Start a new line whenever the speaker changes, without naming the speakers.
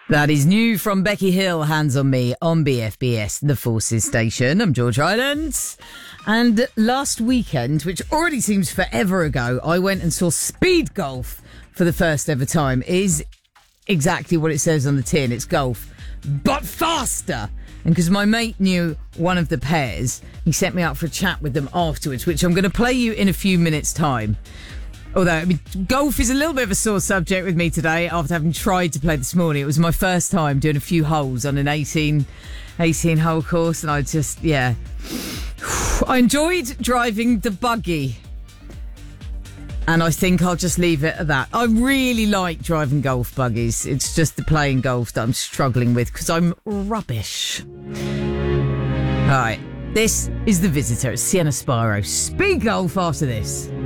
That is new from Becky Hill, Hands on Me, on BFBS, the Forces Station. I'm George Rylands. And last weekend, which already seems forever ago, I went and saw speed golf for the first ever time. It is exactly what it says on the tin. It's golf, but faster. And because my mate knew one of the pairs, he sent me out for a chat with them afterwards, which I'm going to play you in a few minutes' time. Although, golf is a little bit of a sore subject with me today after having tried to play this morning. It was my first time doing a few holes on an 18-hole course, and I just, I enjoyed driving the buggy. And I think I'll just leave it at that. I really like driving golf buggies. It's just the playing golf that I'm struggling with because I'm rubbish. All right, this is The Visitor at Sienna Spiro. Speed golf after this.